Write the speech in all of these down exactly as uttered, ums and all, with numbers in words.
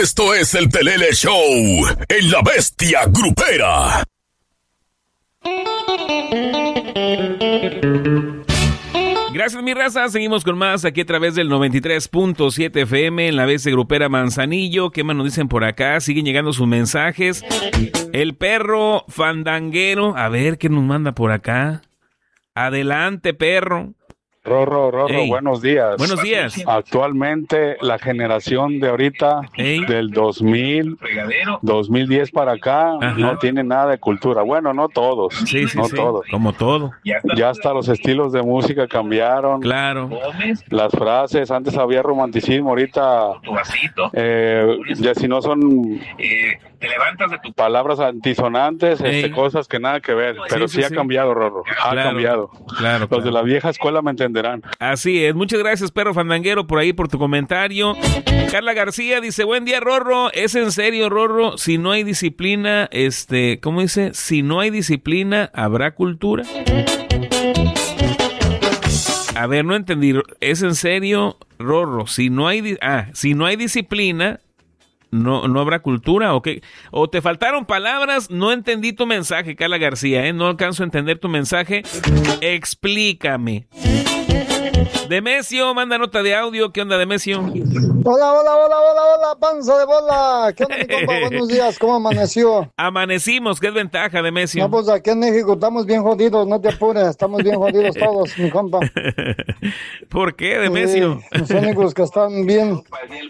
Esto es el Pelele Show en La Bestia Grupera. Gracias, mi raza. Seguimos con más aquí a través del noventa y tres punto siete F M en La Bestia Grupera Manzanillo. ¿Qué más nos dicen por acá? Siguen llegando sus mensajes. El perro fandanguero. A ver, ¿qué nos manda por acá? Adelante, perro. Rorro, Rorro, Ey. buenos días. Buenos días. Actualmente la generación de ahorita, Ey. del dos mil, dos mil diez para acá, Ajá. no tiene nada de cultura. Bueno, no todos, Sí, sí, no sí. todos. Como todo. Ya hasta los estilos de música cambiaron. Claro. Las frases, antes había romanticismo, ahorita eh, ya si no son te levantas de tu palabras antisonantes, Ey. este, cosas que nada que ver, pero sí, sí, sí. ha cambiado, Rorro, ha Claro, cambiado. Claro, Los claro. de la vieja escuela me entenderán. Así es, muchas gracias, perro fandanguero, por ahí, por tu comentario. Carla García dice, buen día, Rorro, es en serio, Rorro, si no hay disciplina, este, ¿cómo dice? Si no hay disciplina, ¿habrá cultura? A ver, no entendí, es en serio, Rorro, si no hay, di- ah, si no hay disciplina, no, no habrá cultura, ¿o qué? O te faltaron palabras, no entendí tu mensaje, Carla García, ¿eh? No alcanzo a entender tu mensaje, explícame. Demesio, manda nota de audio. ¿Qué onda, Demesio? Hola, hola, hola, hola, hola, panza de bola. ¿Qué onda, mi compa? Buenos días, ¿cómo amaneció? Amanecimos, ¿qué es ventaja, Demesio? No, pues aquí en México estamos bien jodidos, no te apures, estamos bien jodidos todos, mi compa. ¿Por qué, Demesio? Sí, los únicos que están bien.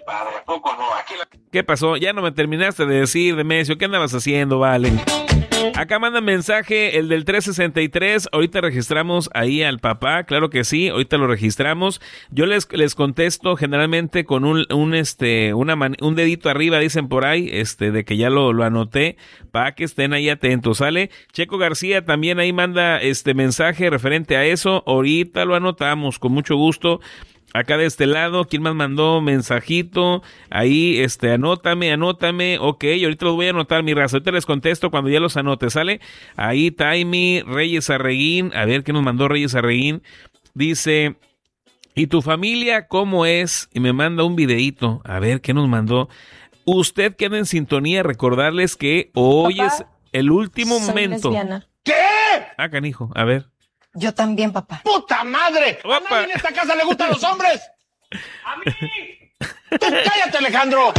¿Qué pasó? Ya no me terminaste de decir, Demesio. ¿Qué andabas haciendo, vale? Acá manda mensaje el del tres sesenta y tres. Ahorita registramos ahí al papá, claro que sí, ahorita lo registramos. Yo les, les contesto generalmente con un, un este, una man, un dedito arriba, dicen por ahí, este, de que ya lo, lo anoté, para que estén ahí atentos, ¿sale? Checo García también ahí manda este mensaje referente a eso. Ahorita lo anotamos, con mucho gusto. Acá de este lado, ¿quién más mandó mensajito? Ahí, este, anótame, anótame. Ok, ahorita los voy a anotar, mi raza. Ahorita les contesto cuando ya los anote, ¿sale? Ahí, Taimi, Reyes Arreguín. A ver, ¿qué nos mandó Reyes Arreguín? Dice, ¿y tu familia cómo es? Y me manda un videíto. A ver, ¿qué nos mandó? Usted queda en sintonía, recordarles que hoy Papá, es el último soy momento. lesbiana. Ah, canijo, a ver. Yo también, papá. ¡Puta madre! ¿A Opa. nadie en esta casa le gustan los hombres? ¡A mí! ¡Tú cállate, Alejandro!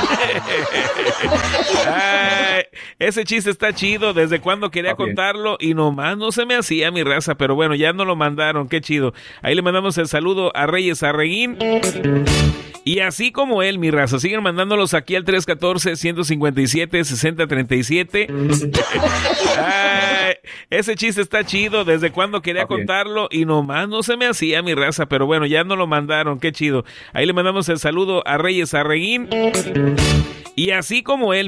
Ay, ese chiste está chido. Desde cuando quería Está bien. contarlo y nomás no se me hacía, mi raza. Pero bueno, ya no lo mandaron. Qué chido. Ahí le mandamos el saludo a Reyes Arreguín. Y así como él, mi raza, siguen mandándolos aquí al tres uno cuatro, uno cinco siete, seis cero tres siete. Ay, ese chiste está chido. Desde cuando quería Está bien. contarlo y nomás no se me hacía, mi raza. Pero bueno, ya no lo mandaron. Qué chido. Ahí le mandamos el saludo a Reyes Arreguín. Y así como él.